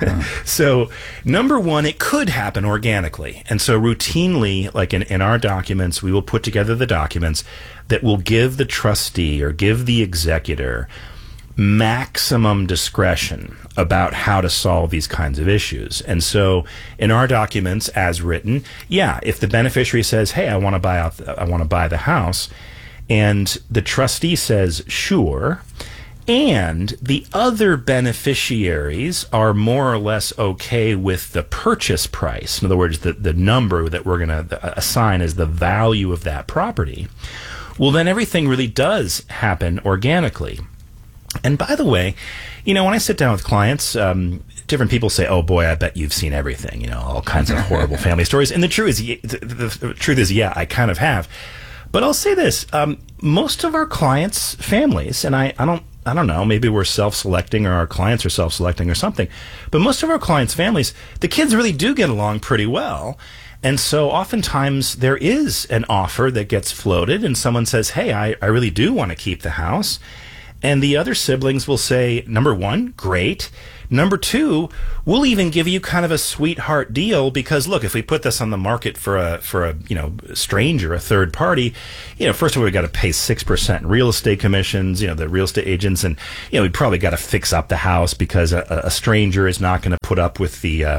So, number one, it could happen organically. And so routinely, like in our documents, we will put together the documents that will give the trustee or give the executor maximum discretion about how to solve these kinds of issues. And so in our documents as written, if the beneficiary says, hey, I want to buy the house, and the trustee says, sure, and the other beneficiaries are more or less okay with the purchase price, in other words, the number that we're going to assign as the value of that property, well, then everything really does happen organically. And by the way, when I sit down with clients, different people say, oh boy, I bet you've seen everything, all kinds of horrible family stories. And the truth is, I kind of have. But I'll say this, most of our clients' families, and I don't know, maybe we're self-selecting or our clients are self-selecting or something, but most of our clients' families, the kids really do get along pretty well. And so oftentimes there is an offer that gets floated and someone says, hey, I really do want to keep the house. And the other siblings will say, number one, great. Number two, we'll even give you kind of a sweetheart deal because, look, if we put this on the market for a stranger, a third party, first of all, we got to pay 6% in real estate commissions, the real estate agents, and we probably got to fix up the house because a stranger is not going to put up with the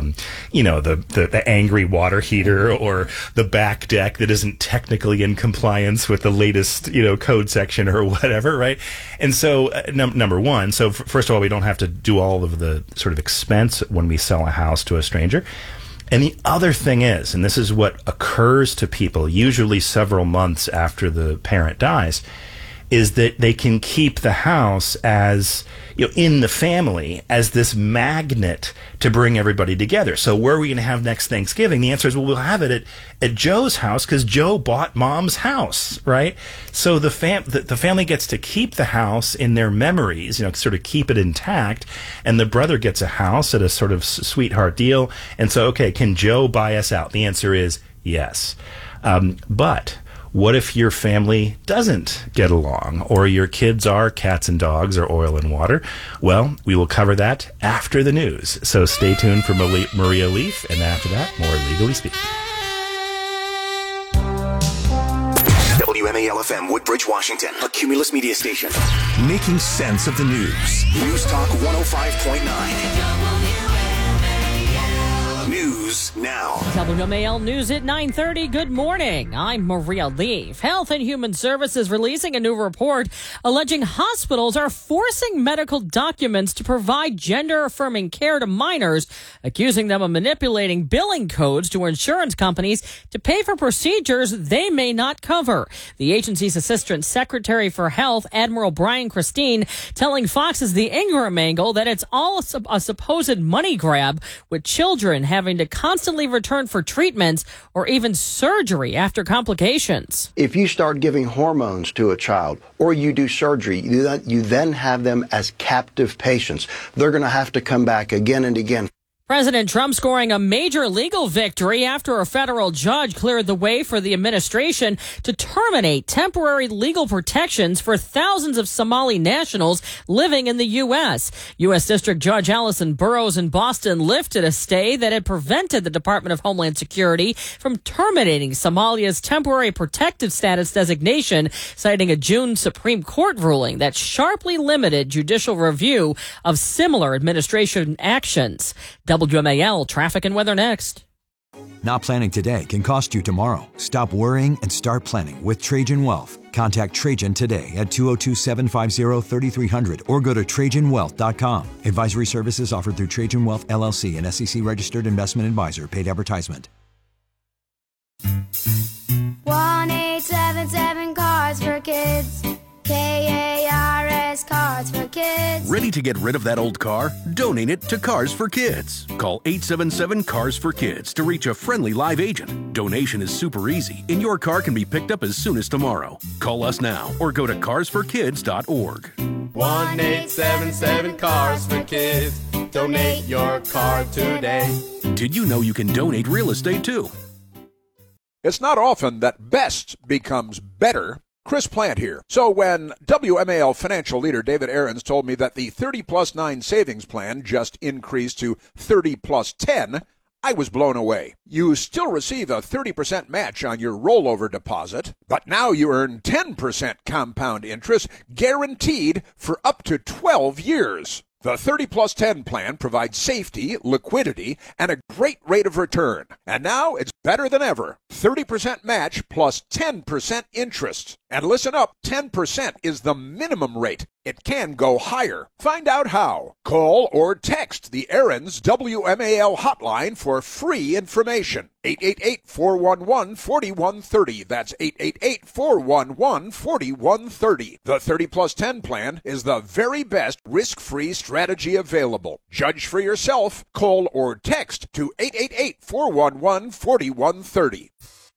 angry water heater or the back deck that isn't technically in compliance with the latest code section or whatever, right? And so number one, so first of all, we don't have to do all of the sort of expense when we sell a house to a stranger. And the other thing is, and this is what occurs to people usually several months after the parent dies, is that they can keep the house as, in the family as this magnet to bring everybody together. So where are we going to have next Thanksgiving? The answer is, well, we'll have it at Joe's house because Joe bought Mom's house, right? So the family gets to keep the house in their memories, sort of keep it intact, and the brother gets a house at a sort of sweetheart deal. And so, okay, can Joe buy us out? The answer is yes. But what if your family doesn't get along, or your kids are cats and dogs or oil and water? Well, we will cover that after the news. So stay tuned for Maria Leaf, and after that, more Legally Speaking. WMAL-FM, Woodbridge, Washington, a Cumulus media station. Making sense of the news. News Talk 105.9. News now. WMAL News at 9:30. Good morning. I'm Maria Leaf. Health and Human Services releasing a new report alleging hospitals are forcing medical documents to provide gender-affirming care to minors, accusing them of manipulating billing codes to insurance companies to pay for procedures they may not cover. The agency's Assistant Secretary for Health, Admiral Brian Christine, telling Fox's The Ingram Angle that it's all a supposed money grab, with children having to constantly return for treatments or even surgery after complications. If you start giving hormones to a child or you do surgery, you then have them as captive patients. They're going to have to come back again and again. President Trump scoring a major legal victory after a federal judge cleared the way for the administration to terminate temporary legal protections for thousands of Somali nationals living in the U.S. U.S. District Judge Allison Burroughs in Boston lifted a stay that had prevented the Department of Homeland Security from terminating Somalia's temporary protective status designation, citing a June Supreme Court ruling that sharply limited judicial review of similar administration actions. WMAL traffic and weather next. Not planning today can cost you tomorrow. Stop worrying and start planning with Trajan Wealth. Contact Trajan today at 202-750-3300 or go to TrajanWealth.com. Advisory services offered through Trajan Wealth, LLC, an SEC-registered investment advisor. Paid advertisement. 1-877 Cars for Kids. KARS Cars for Kids. Ready to get rid of that old car? Donate it to Cars for Kids. Call 877 Cars for Kids to reach a friendly live agent. Donation is super easy, and your car can be picked up as soon as tomorrow. Call us now or go to carsforkids.org. 1-877 Cars for Kids. Donate your car today. Did you know you can donate real estate too? It's not often that best becomes better. Chris Plant here. So when WMAL financial leader David Aarons told me that the 30 plus 9 savings plan just increased to 30 plus 10, I was blown away. You still receive a 30% match on your rollover deposit, but now you earn 10% compound interest guaranteed for up to 12 years. The 30 plus 10 plan provides safety, liquidity, and a great rate of return. And now it's better than ever. 30% match plus 10% interest. And listen up, 10% is the minimum rate. It can go higher. Find out how. Call or text the Aaron's WMAL hotline for free information. 888-411-4130. That's 888-411-4130. The 30 plus 10 plan is the very best risk-free strategy available. Judge for yourself. Call or text to 888-411-4130.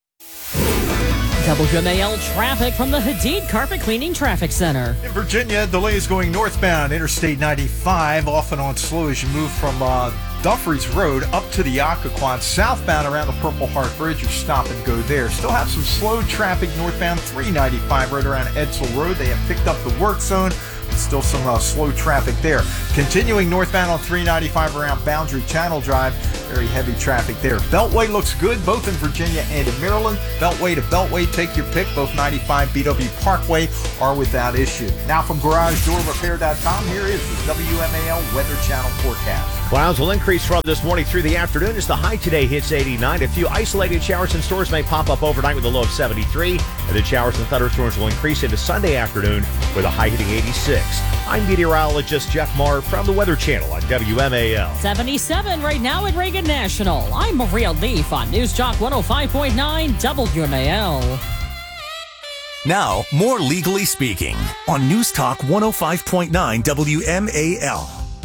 WMAL traffic from the Hadid Carpet Cleaning Traffic Center. In Virginia, delays going northbound Interstate 95, off and on slow as you move from Dumfries Road up to the Occoquan. Southbound around the Purple Heart Bridge, you stop and go there. Still have some slow traffic northbound 395 right around Edsel Road. They have picked up the work zone. Still some slow traffic there. Continuing northbound on 395 around Boundary Channel Drive. Very heavy traffic there. Beltway looks good both in Virginia and in Maryland. Beltway to Beltway, take your pick. Both 95 BW Parkway are without issue. Now from GarageDoorRepair.com, here is the WMAL Weather Channel forecast. Clouds will increase from this morning through the afternoon as the high today hits 89. A few isolated showers and storms may pop up overnight with a low of 73. And the showers and thunderstorms will increase into Sunday afternoon with a high hitting 86. I'm meteorologist Jeff Marr from the Weather Channel on WMAL. 77 right now at Reagan National. I'm Maria Leaf on News Talk 105.9 WMAL. Now, more Legally Speaking on News Talk 105.9 WMAL.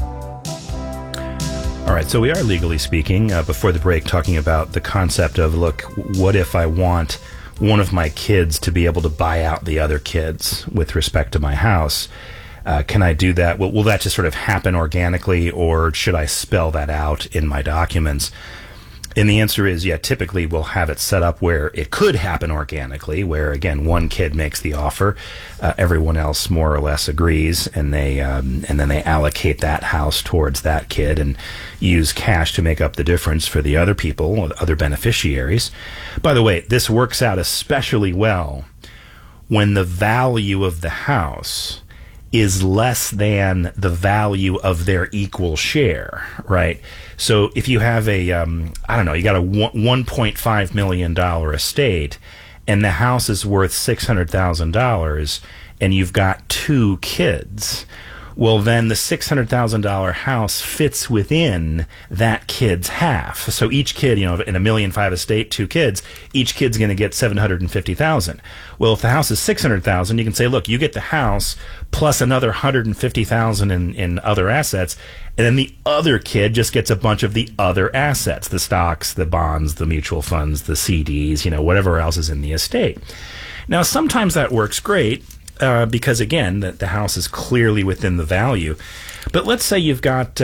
All right, so we are legally speaking before the break talking about the concept of, look, what if I want one of my kids to be able to buy out the other kids with respect to my house? Can I do that? Will that just sort of happen organically, or should I spell that out in my documents? And the answer is, yeah, typically we'll have it set up where it could happen organically, where, again, one kid makes the offer, everyone else more or less agrees, and then they allocate that house towards that kid and use cash to make up the difference for the other people, other beneficiaries. By the way, this works out especially well when the value of the house is less than the value of their equal share, right? So if you have a, you got a $1.5 million estate, and the house is worth $600,000, and you've got two kids, well, then the $600,000 house fits within that kid's half. So each kid, in a $1.5 million estate, two kids, each kid's going to get $750,000. Well, if the house is $600,000, you can say, look, you get the house plus another $150,000 in other assets, and then the other kid just gets a bunch of the other assets, the stocks, the bonds, the mutual funds, the CDs, whatever else is in the estate. Now, sometimes that works great. Because again, the house is clearly within the value. But let's say you got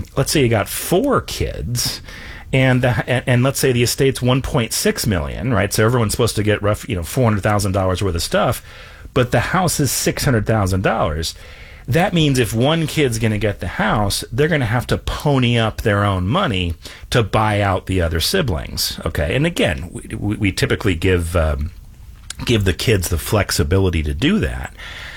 four kids, and let's say the estate's $1.6 million, right? So everyone's supposed to get $400,000 worth of stuff, but the house is $600,000. That means if one kid's going to get the house, they're going to have to pony up their own money to buy out the other siblings. Okay, and again, we typically give the kids the flexibility to do that.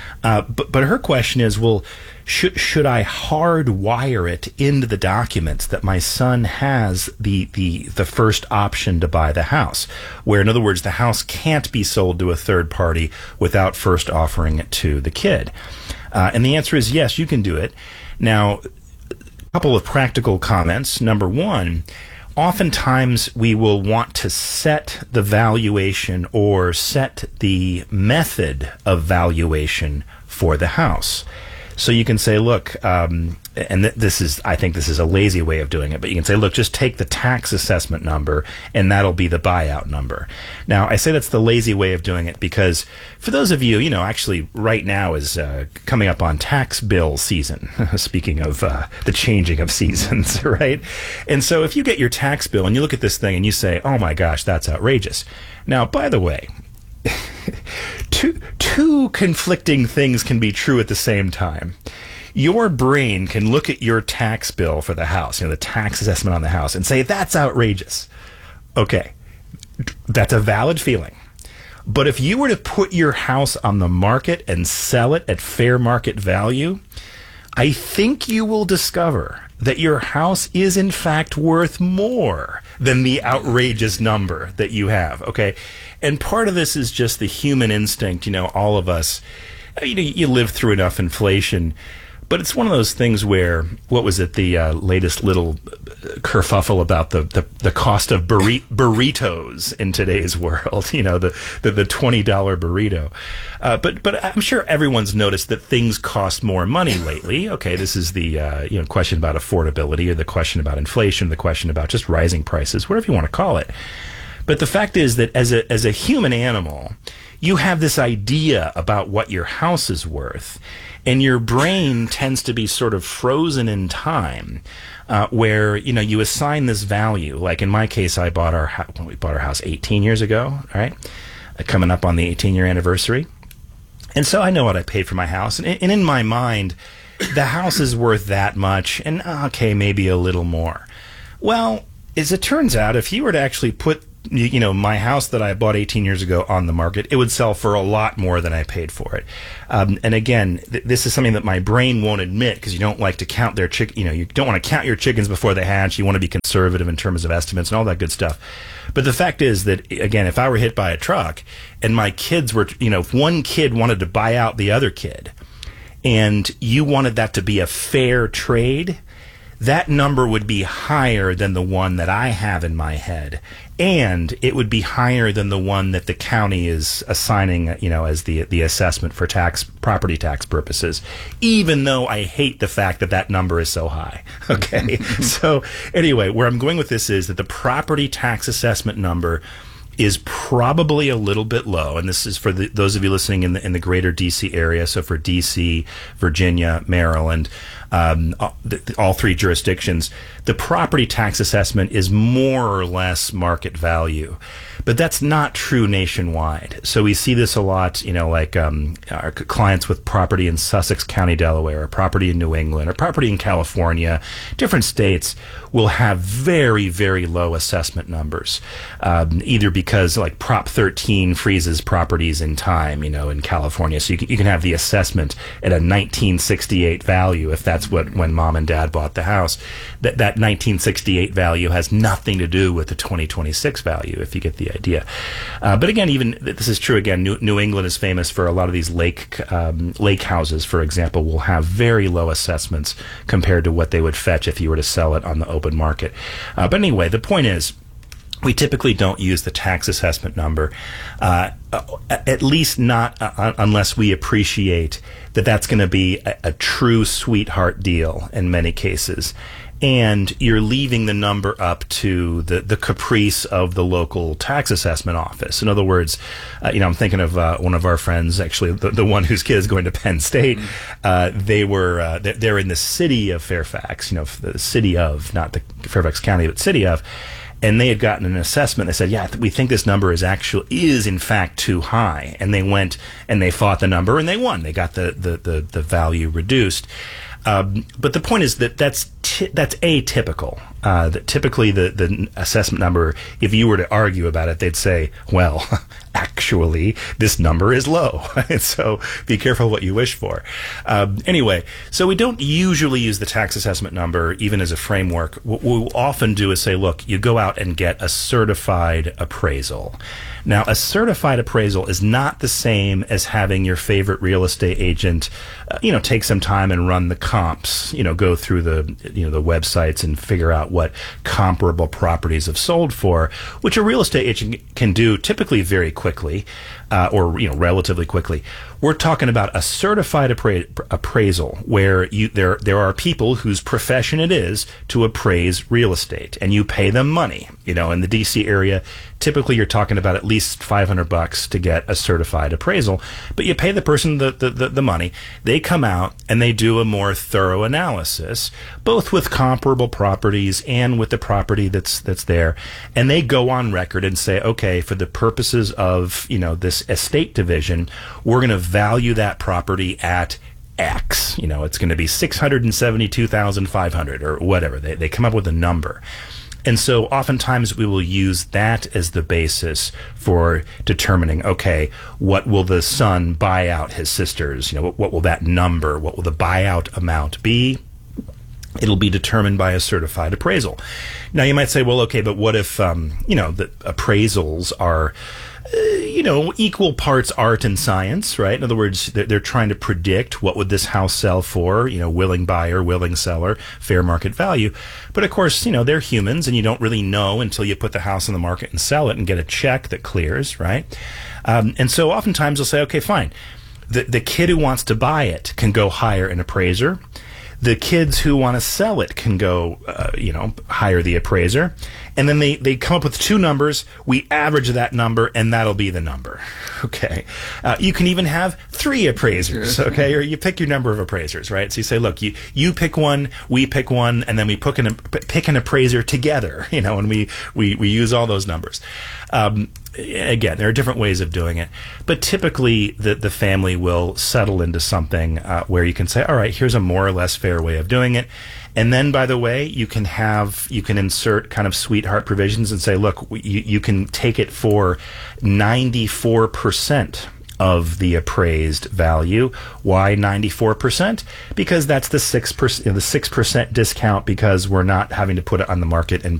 But her question is, well, should I hardwire it into the documents that my son has the first option to buy the house, where, in other words, the house can't be sold to a third party without first offering it to the kid? And the answer is yes, you can do it. Now, a couple of practical comments. Number one, oftentimes we will want to set the valuation or set the method of valuation for the house. So you can say, look, and I think this is a lazy way of doing it, but you can say, look, just take the tax assessment number and that'll be the buyout number. Now, I say that's the lazy way of doing it because for those of you, actually right now is coming up on tax bill season, speaking of the changing of seasons, right? And so if you get your tax bill and you look at this thing and you say, oh my gosh, that's outrageous. Now, by the way, two conflicting things can be true at the same time. your brain can look at your tax bill for the house, the tax assessment on the house, and say, that's outrageous. Okay, that's a valid feeling. But if you were to put your house on the market and sell it at fair market value, I think you will discover that your house is in fact worth more than the outrageous number that you have, okay? And part of this is just the human instinct, all of us, you live through enough inflation. But it's one of those things where, what was it, the latest little kerfuffle about the cost of burritos in today's world, the $20 burrito. But I'm sure everyone's noticed that things cost more money lately. Okay, this is the question about affordability, or the question about inflation, the question about just rising prices, whatever you want to call it. But the fact is that as a human animal, you have this idea about what your house is worth. And your brain tends to be sort of frozen in time, where you assign this value. Like in my case, we bought our house 18 years ago. All right, coming up on the 18-year anniversary, and so I know what I paid for my house. And in my mind, the house is worth that much, and okay, maybe a little more. Well, as it turns out, if you were to actually put my house that I bought 18 years ago on the market, it would sell for a lot more than I paid for it. And again, this is something that my brain won't admit, because you don't like to count their you don't want to count your chickens before they hatch. You want to be conservative in terms of estimates and all that good stuff. But the fact is that, again, if I were hit by a truck and my kids were, if one kid wanted to buy out the other kid, and you wanted that to be a fair trade, that number would be higher than the one that I have in my head. And it would be higher than the one that the county is assigning, as the assessment for property tax purposes, even though I hate the fact that number is so high. Okay. So anyway, where I'm going with this is that the property tax assessment number is probably a little bit low, and this is for those of you listening in the greater D.C. area. So for D.C., Virginia, Maryland, all three jurisdictions, the property tax assessment is more or less market value. But that's not true nationwide. So we see this a lot, like our clients with property in Sussex County, Delaware, or property in New England, or property in California. Different states will have very, very low assessment numbers, either because like Prop 13 freezes properties in time, in California. So you can have the assessment at a 1968 value if that's when mom and dad bought the house. That 1968 value has nothing to do with the 2026 value, if you get the idea. But again, even this is true again. New England is famous for a lot of these lake houses, for example, will have very low assessments compared to what they would fetch if you were to sell it on the open market. But anyway, the point is, we typically don't use the tax assessment number, at least not unless we appreciate that that's going to be a true sweetheart deal in many cases. And you're leaving the number up to the caprice of the local tax assessment office. In other words, I'm thinking of one of our friends, actually, the one whose kid is going to Penn State. They're in the city of Fairfax, the city of, not the Fairfax County, but city of. And they had gotten an assessment. They said, yeah, we think this number is in fact too high. And they went and they fought the number and they won. They got the value reduced. But the point is that's atypical. That typically the assessment number, if you were to argue about it, they'd say, well, actually, this number is low. And so be careful what you wish for. Anyway, so we don't usually use the tax assessment number even as a framework. What we'll often do is say, look, you go out and get a certified appraisal. Now, a certified appraisal is not the same as having your favorite real estate agent, take some time and run the comps, go through the websites and figure out what comparable properties have sold for, which a real estate agent can do typically very quickly, or relatively quickly. We're talking about a certified appraisal where there are people whose profession it is to appraise real estate, and you pay them money. In the D.C. area, typically you're talking about at least $500 to get a certified appraisal, but you pay the person the money. They come out and they do a more thorough analysis, both with comparable properties and with the property that's there, and they go on record and say, okay, for the purposes of this estate division, we're going to value that property at X. It's going to be 672,500 or whatever. They come up with a number. And so oftentimes we will use that as the basis for determining, okay, what will the son buy out his sisters? What will that number, what will the buyout amount be? It'll be determined by a certified appraisal. Now you might say, well, okay, but what if, the appraisals are, equal parts art and science, right? In other words, they're trying to predict what would this house sell for, willing buyer, willing seller, fair market value. But of course, they're humans and you don't really know until you put the house on the market and sell it and get a check that clears, right? And so oftentimes they'll say, okay, fine. The kid who wants to buy it can go hire an appraiser. The kids who want to sell it can go, hire the appraiser. And then they come up with two numbers. We average that number, and that'll be the number. Okay. You can even have three appraisers, okay? Or you pick your number of appraisers, right? So you say, look, you pick one, we pick one, and then we pick an appraiser together, and we use all those numbers. Again, there are different ways of doing it, but typically the family will settle into something where you can say, all right, here's a more or less fair way of doing it. And then, by the way, you can insert kind of sweetheart provisions and say, look, you can take it for 94% of the appraised value. Why 94%? Because that's the 6% discount, because we're not having to put it on the market and